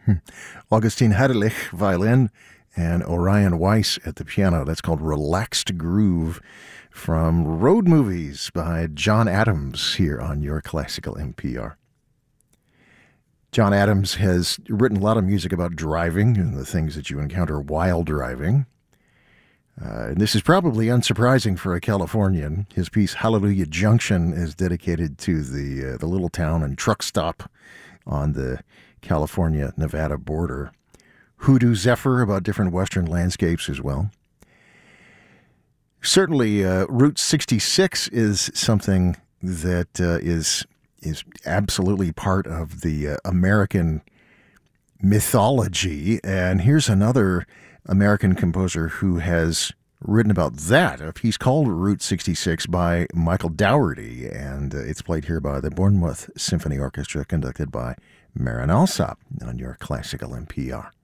Augustine Hadelich, violin, and Orion Weiss at the piano. That's called Relaxed Groove from Road Movies by John Adams here on Your Classical NPR. John Adams has written a lot of music about driving and the things that you encounter while driving. And this is probably unsurprising for a Californian. His piece Hallelujah Junction is dedicated to the little town and truck stop on the California-Nevada border. Hoodoo Zephyr about different western landscapes as well. Certainly, Route 66 is something that is absolutely part of the American mythology. And here's another American composer who has written about that. A piece called Route 66 by Michael Dougherty, and it's played here by the Bournemouth Symphony Orchestra, conducted by Marin Alsop on Your Classical NPR.